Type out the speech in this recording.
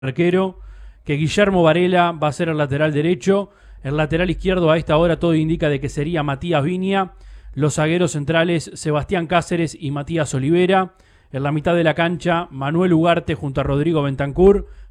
arquero, que Guillermo Varela va a ser el lateral derecho. El lateral izquierdo a esta hora todo indica de que sería Matías Viña. Los zagueros centrales Sebastián Cáceres y Matías Olivera. En la mitad de la cancha Manuel Ugarte junto a Rodrigo Bentancur.